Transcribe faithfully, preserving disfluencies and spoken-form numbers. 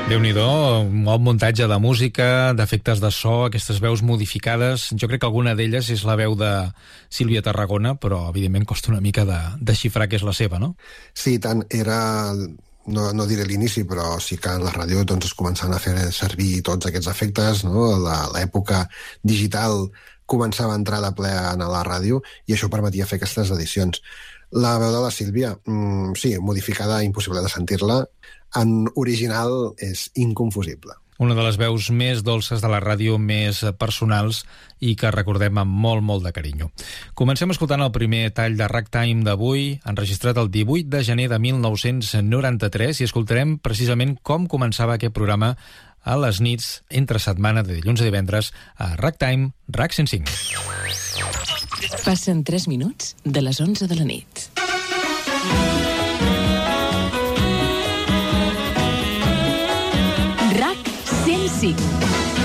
Déu-n'hi-do, un bon muntatge de música, d'efectes de so, aquestes veus modificades. Jo crec que alguna d'elles és la veu de Sílvia Tarragona, però evidentment costa una mica de desxifrar què és la seva, no? Sí, tant, era... No, no diré l'inici, però sí que en la ràdio doncs, es començaven a fer servir tots aquests efectes, no? L'època digital començava a entrar de ple a la ràdio i això permetia fer aquestes edicions. La veu de la Sílvia, mmm, sí, modificada, impossible de sentir-la. En original és inconfusible. Una de les veus més dolces de la ràdio, més personals i que recordem amb molt, molt de carinyo. Comencem escoltant el primer tall de Ragtime d'avui, enregistrat el divuit de gener de mil nou-cents noranta-tres, i escoltarem precisament com començava aquest programa a les nits, entre setmana, de dilluns a divendres, a Ragtime, RAC cent cinc. Passen tres minuts de les onze de la nit. RAC cent cinc.